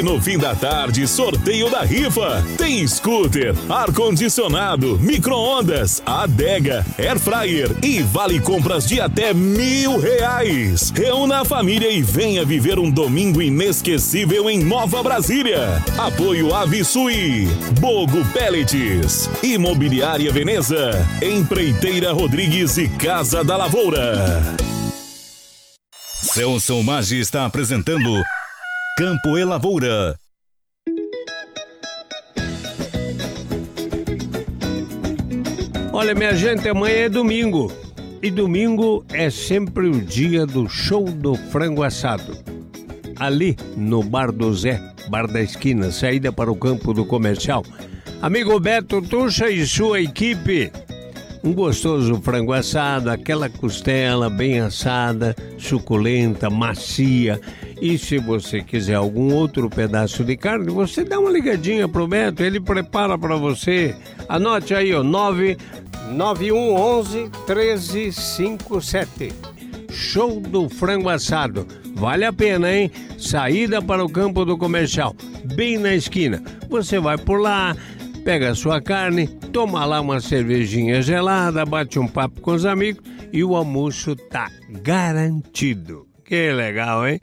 no fim da tarde, sorteio da rifa. Tem scooter, ar-condicionado, micro-ondas, adega, air fryer e vale compras de até R$1.000. Reúna a família e venha viver um domingo inesquecível em Nova Brasília. Apoio Avisui, Bogo Pellets, Imobiliária Veneza, Empreiteira Rodrigues e Casa da Lavoura. Celso Maggi está apresentando Campo e Lavoura. Olha, minha gente, amanhã é domingo. E domingo é sempre o dia do show do frango assado. Ali no Bar do Zé, Bar da Esquina, saída para o campo do comercial. Amigo Beto Tuxa e sua equipe. Um gostoso frango assado, aquela costela bem assada, suculenta, macia. E se você quiser algum outro pedaço de carne, você dá uma ligadinha pro Beto, ele prepara para você. Anote aí, ó, 99111 1357. Show do frango assado. Vale a pena, hein? Saída para o campo do comercial, bem na esquina. Você vai por lá, pega a sua carne, toma lá uma cervejinha gelada, bate um papo com os amigos e o almoço tá garantido. Que legal, hein?